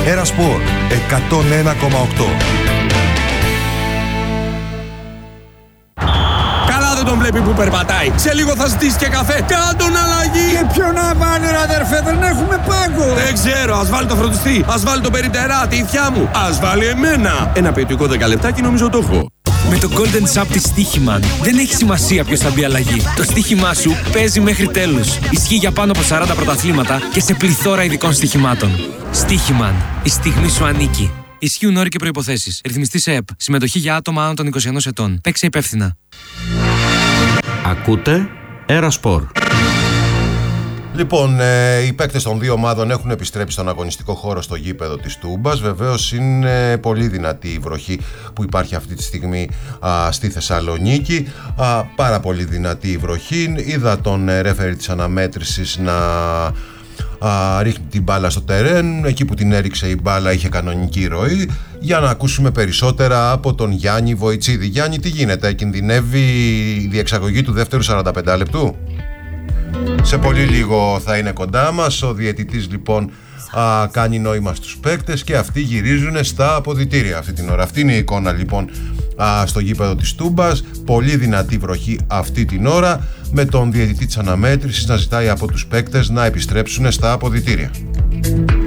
Ένα Σπορ 101,8. Δεν τον βλέπει που περπατάει. Σε λίγο θα ζητήσει και καφέ. Κάντον αλλαγή. Και ποιο να βάλει, ρε αδερφέ, δεν έχουμε πάγκο. Δεν ξέρω, ας βάλει το φροντιστή. Ας βάλει το περιπτερά, τη ηθιά μου. Ας βάλει εμένα. Ένα ποιητικό 10 λεπτάκι νομίζω το έχω. Με το Golden Shop της Στοίχημαν δεν έχει σημασία ποιος θα μπει αλλαγή. Το στοίχημά σου παίζει μέχρι τέλους. Ισχύει για πάνω από 40 πρωταθλήματα και σε πληθώρα ειδικών στοιχημάτων. Στοίχημαν. Η στιγμή σου ανήκει. Ισχύουν όροι και προϋποθέσεις. Ρυθμιστής ΕΕΠ. Συμμετοχή για άτομα άνω των 21 ετών. Παίξε υπεύθυνα. Ακούτε Ένα Σπορ. Λοιπόν, οι παίκτες των δύο ομάδων έχουν επιστρέψει στον αγωνιστικό χώρο στο γήπεδο της Τούμπας. Βεβαίως είναι πολύ δυνατή η βροχή που υπάρχει αυτή τη στιγμή στη Θεσσαλονίκη. Πάρα πολύ δυνατή η βροχή. Είδα τον ρέφερι της αναμέτρησης να ρίχνει την μπάλα στο τερέν. Εκεί που την έριξε η μπάλα είχε κανονική ροή. Για να ακούσουμε περισσότερα από τον Γιάννη Βοητσίδη. Γιάννη, τι γίνεται, κινδυνεύει η διεξαγωγή του δεύτερου 45 λεπτού? Σε πολύ λίγο θα είναι κοντά μας. Ο διαιτητής λοιπόν κάνει νόημα στους παίκτες και αυτοί γυρίζουν στα αποδυτήρια αυτή την ώρα. Αυτή είναι η εικόνα λοιπόν στο γήπεδο της Τούμπας. Πολύ δυνατή βροχή αυτή την ώρα, με τον διαιτητή της αναμέτρησης να ζητάει από τους παίκτες να επιστρέψουν στα αποδυτήρια.